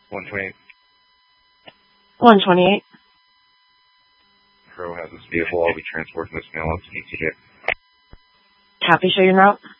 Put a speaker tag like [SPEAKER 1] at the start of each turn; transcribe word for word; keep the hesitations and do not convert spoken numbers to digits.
[SPEAKER 1] one twenty-eight.
[SPEAKER 2] one twenty-eight.
[SPEAKER 1] Pro has this vehicle. I'll be transporting this mail out to E T J.
[SPEAKER 2] Copy, show your route.